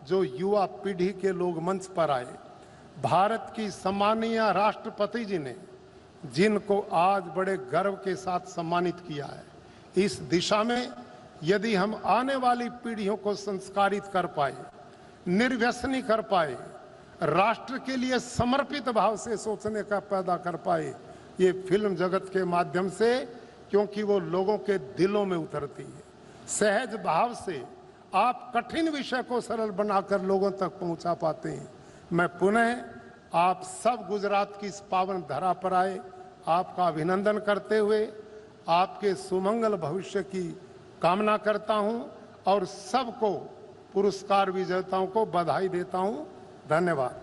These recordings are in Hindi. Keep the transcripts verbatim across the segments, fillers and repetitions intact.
जो युवा पीढ़ी के लोग मंच पर आए। भारत की सम्माननीय राष्ट्रपति जी ने जिनको आज बड़े गर्व के साथ सम्मानित किया है, इस दिशा में यदि हम आने वाली पीढ़ियों को संस्कारित कर पाए, निर्व्यसनी कर पाए, राष्ट्र के लिए समर्पित भाव से सोचने का पैदा कर पाए, ये फिल्म जगत के माध्यम से, क्योंकि वो लोगों के दिलों में उतरती है। सहज भाव से आप कठिन विषय को सरल बनाकर लोगों तक पहुंचा पाते हैं। मैं पुनः आप सब गुजरात की इस पावन धरा पर आए, आपका अभिनंदन करते हुए आपके सुमंगल भविष्य की कामना करता हूं और सबको, पुरस्कार विजेताओं को बधाई देता हूं। धन्यवाद।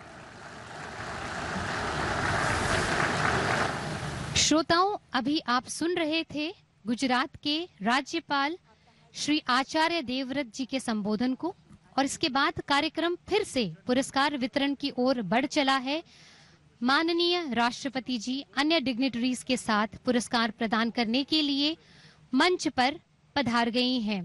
श्रोताओं, अभी आप सुन रहे थे गुजरात के राज्यपाल श्री आचार्य देवव्रत जी के संबोधन को, और इसके बाद कार्यक्रम फिर से पुरस्कार वितरण की ओर बढ़ चला है। माननीय राष्ट्रपति जी अन्य डिग्निटरीज के साथ पुरस्कार प्रदान करने के लिए मंच पर पधार गई हैं।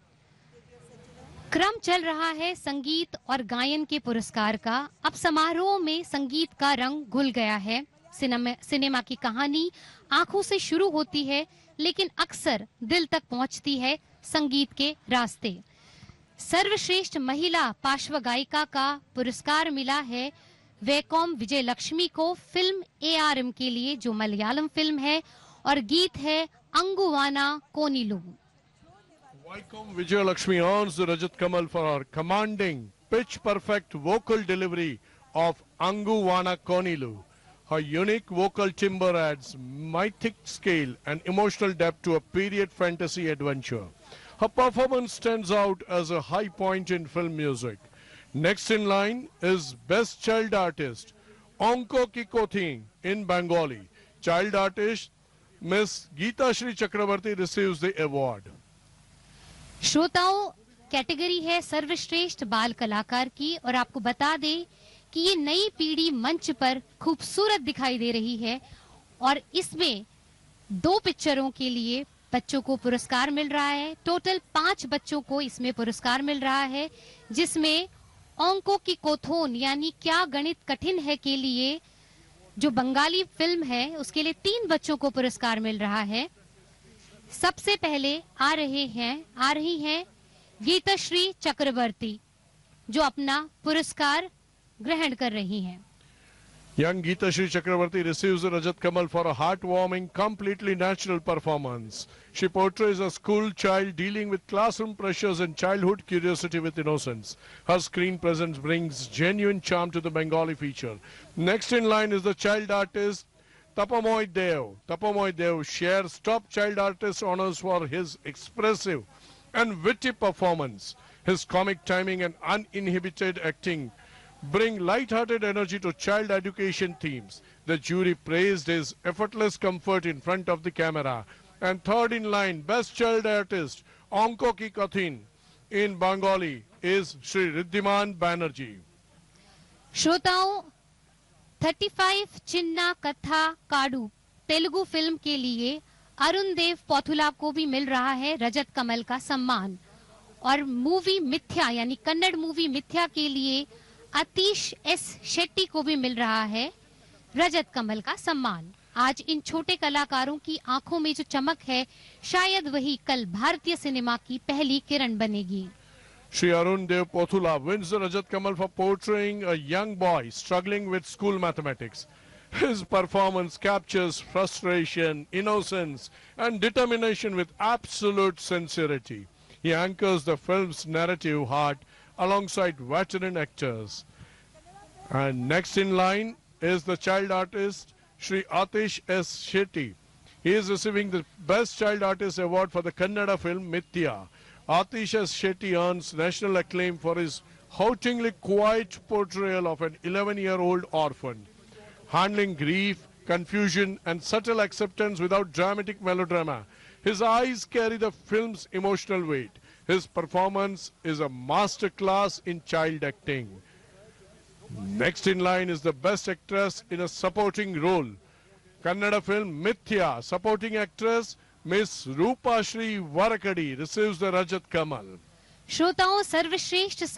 क्रम चल रहा है संगीत और गायन के पुरस्कार का। अब समारोह में संगीत का रंग घुल गया है। सिनेमा सिनेमा की कहानी आंखों से शुरू होती है, लेकिन अक्सर दिल तक पहुंचती है संगीत के रास्ते। सर्वश्रेष्ठ महिला पार्श्व गायिका का पुरस्कार मिला है वैकोम विजय लक्ष्मी को फिल्म ए आर एम के लिए, जो मलयालम फिल्म है, और गीत है अंगुवाना कोनिलू। Vaikom Vijay Lakshmi earns the Rajat Kamal for her commanding, pitch-perfect vocal delivery of Anguwana Konilu. Her unique vocal timbre adds mythic scale and emotional depth to a period fantasy adventure. Her performance stands out as a high point in film music. Next in line is Best Child Artist, Onko Kikothing in Bengali. Child Artist Miss Geeta Shri Chakravarti receives the award. श्रोताओं, कैटेगरी है सर्वश्रेष्ठ बाल कलाकार की, और आपको बता दें कि ये नई पीढ़ी मंच पर खूबसूरत दिखाई दे रही है, और इसमें दो पिक्चरों के लिए बच्चों को पुरस्कार मिल रहा है। टोटल पांच बच्चों को इसमें पुरस्कार मिल रहा है, जिसमें अंको की कोथोन यानी क्या गणित कठिन है के लिए, जो बंगाली फिल्म है, उसके लिए तीन बच्चों को पुरस्कार मिल रहा है। सबसे पहले आ रहे हैं आ रही हैं गीताश्री चक्रवर्ती, जो अपना पुरस्कार ग्रहण कर रही हैं। Young Geeta Shri Chakravarti receives the Rajat Kamal for a heartwarming, completely natural performance. She portrays a school child dealing with classroom pressures and childhood curiosity with innocence. Her screen presence brings genuine charm to the Bengali feature. Next in line is the child artist Tapamoy Dev. Tapamoy Dev shares top child artist honors for his expressive and witty performance. His comic timing and uninhibited acting bring light-hearted energy to child education themes. The jury praised his effortless comfort in front of the camera. And third in line, Best Child Artist, Onko Ki Kathin in Bengali is Shri Riddhiman Banerjee. श्रोताओं, पैंतीस चिन्ना कथा काडू तेलुगु फिल्म के लिए अरुण देव पोथुला को भी मिल रहा है रजत कमल का सम्मान, और मूवी मिथ्या यानी कन्नड़ मूवी मिथ्या के लिए आतिश एस शेट्टी को भी मिल रहा है रजत कमल का सम्मान। आज इन छोटे कलाकारों की आंखों में जो चमक है, शायद वही कल भारतीय सिनेमा की पहली किरण बनेगी। Shri Arun Dev Pothula wins the Rajat Kamal for portraying a young boy struggling with school mathematics. His performance captures frustration, innocence, and determination with absolute sincerity. He anchors the film's narrative heart alongside veteran actors. And next in line is the child artist, Shri Atish S. Shetty. He is receiving the Best Child Artist Award for the Kannada film Mithya. Atish S. Shetty earns national acclaim for his hauntingly quiet portrayal of an eleven-year-old orphan, handling grief, confusion, and subtle acceptance without dramatic melodrama. His eyes carry the film's emotional weight. His performance is a masterclass in child acting. Next in line is the Best Actress in a Supporting Role. Kannada film Mithya, supporting actress Miss Rupa Shri Varakadi receives the Rajat Kamal. श्रोताओं, सर्वश्रेष्ठ